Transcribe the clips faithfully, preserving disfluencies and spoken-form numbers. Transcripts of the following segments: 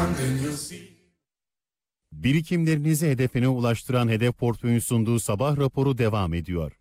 Birikimlerinizi hedefine ulaştıran Hedef Portföy'ün sunduğu sabah raporu devam ediyor.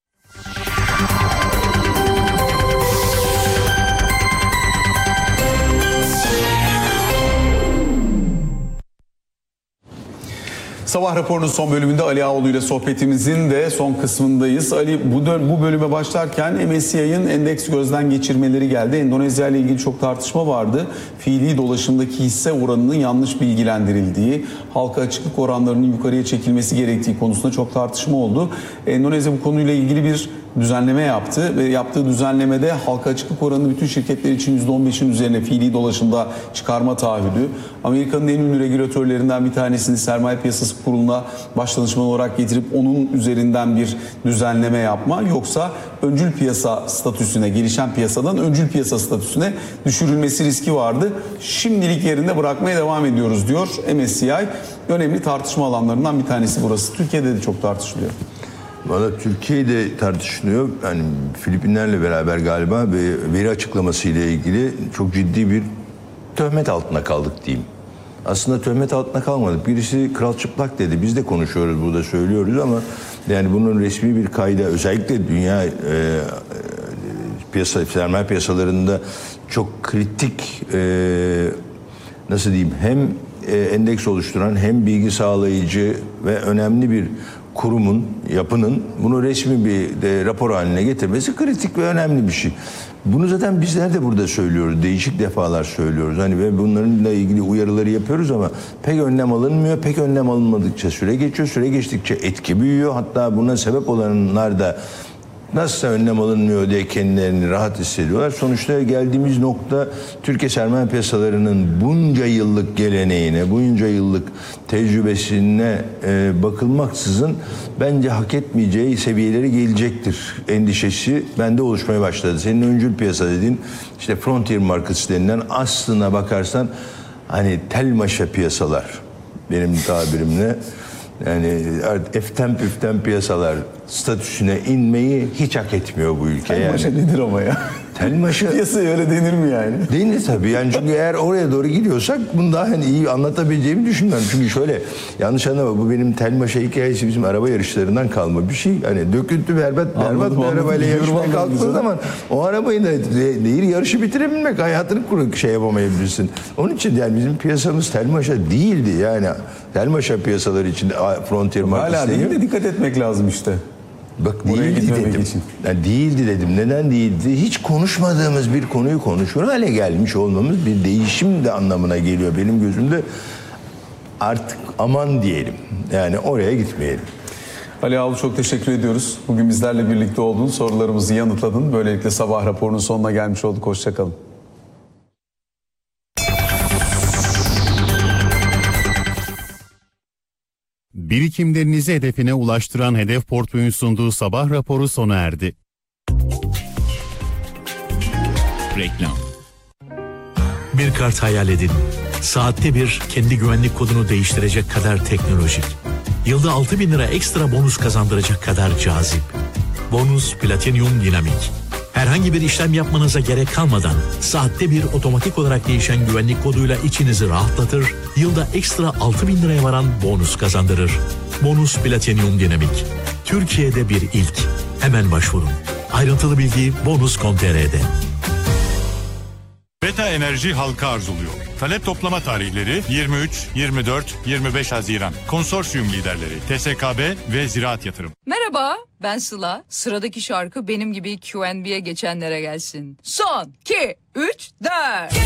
Sabah raporunun son bölümünde Ali Ağoğlu ile sohbetimizin de son kısmındayız. Ali, bu, bu bölüme başlarken M S C I'nin endeks gözden geçirmeleri geldi. Endonezya ile ilgili çok tartışma vardı. Fiili dolaşımdaki hisse oranının yanlış bilgilendirildiği, halka açıklık oranlarının yukarıya çekilmesi gerektiği konusunda çok tartışma oldu. Endonezya bu konuyla ilgili bir düzenleme yaptı ve yaptığı düzenlemede halka açıklık oranını bütün şirketler için yüzde on beşin üzerine fiili dolaşımda çıkarma taahhüdü. Amerika'nın en ünlü regülatörlerinden bir tanesini Sermaye Piyasası Kurulu'na başdanışman olarak getirip onun üzerinden bir düzenleme yapma, yoksa öncül piyasa statüsüne, gelişen piyasadan öncül piyasa statüsüne düşürülmesi riski vardı. Şimdilik yerinde bırakmaya devam ediyoruz diyor M S C I. Önemli tartışma alanlarından bir tanesi burası. Türkiye'de de çok tartışılıyor. Valla Türkiye'de tartışılıyor. Yani Filipinlerle beraber galiba veri açıklaması ile ilgili çok ciddi bir töhmet altına kaldık diyeyim. Aslında töhmet altına kalmadık. Birisi kral çıplak dedi. Biz de konuşuyoruz, burada söylüyoruz ama yani bunun resmi bir kayda, özellikle dünya e, piyasa, sermaye piyasalarında çok kritik e, nasıl diyeyim, hem e, endeks oluşturan hem bilgi sağlayıcı ve önemli bir kurumun, yapının bunu resmi bir de rapor haline getirmesi kritik ve önemli bir şey. Bunu zaten bizler de burada söylüyoruz. Değişik defalar söylüyoruz. Hani ve bunlarla ilgili uyarıları yapıyoruz ama pek önlem alınmıyor. Pek önlem alınmadıkça süre geçiyor. Süre geçtikçe etki büyüyor. Hatta buna sebep olanlar da nasıl önlem alınmıyor diye kendilerini rahat hissediyorlar. Sonuçta geldiğimiz nokta, Türkiye sermaye piyasalarının bunca yıllık geleneğine, bunca yıllık tecrübesine e, bakılmaksızın bence hak etmeyeceği seviyelere gelecektir endişesi bende oluşmaya başladı. Senin öncül piyasa dediğin, işte frontier markets denilen, aslına bakarsan hani tel maşa piyasalar benim tabirimle. Yani eften püften piyasalar statüsüne inmeyi hiç hak etmiyor bu ülke. Tel maşa yani. nedir ama ya? Tel maşa. Piyasaya öyle denir mi yani? Denir tabii. Yani çünkü eğer oraya doğru gidiyorsak bunu daha hani iyi anlatabileceğimi düşünmüyorum. Çünkü şöyle, yanlış anlama, bu benim tel maşa hikayesi bizim araba yarışlarından kalma bir şey. Hani döküntü berbat berbat bir arabayla yarışmaya kalktığın zaman o arabayı da değil, yarışı bitirebilmek, hayatını kurup şey yapamayabilirsin. Onun için yani bizim piyasamız tel maşa değildi yani. Tel maşa piyasaları için frontier markets hala değil de dikkat etmek lazım işte. Bak değildi dedim. Yani değildi dedim. Neden değildi? Hiç konuşmadığımız bir konuyu konuşur hale gelmiş olmamız bir değişim de anlamına geliyor benim gözümde. Artık aman diyelim. Yani oraya gitmeyelim. Ali Ağoğlu, çok teşekkür ediyoruz. Bugün bizlerle birlikte oldun, sorularımızı yanıtladın. Böylelikle sabah raporunun sonuna gelmiş olduk. Hoşça kalın. Birikimlerinizi hedefine ulaştıran Hedef Portföy'ün sunduğu sabah raporu sona erdi. Reklam. Bir kart hayal edin. Saatte bir kendi güvenlik kodunu değiştirecek kadar teknolojik. Yılda altı bin lira ekstra bonus kazandıracak kadar cazip. Bonus Platinum Dinamik. Herhangi bir işlem yapmanıza gerek kalmadan saatte bir otomatik olarak değişen güvenlik koduyla içinizi rahatlatır, yılda ekstra altı bin liraya varan bonus kazandırır. Bonus Platinum Dinamik. Türkiye'de bir ilk. Hemen başvurun. Ayrıntılı bilgi bonus nokta com nokta tr'de. Beta Enerji halka arzuluyor. Talep toplama tarihleri yirmi üç, yirmi dört, yirmi beş Haziran. Konsorsiyum liderleri T S K B ve Ziraat Yatırım. Merhaba, ben Sıla. Sıradaki şarkı benim gibi Q and B'ye geçenlere gelsin. Son, iki, üç, dört.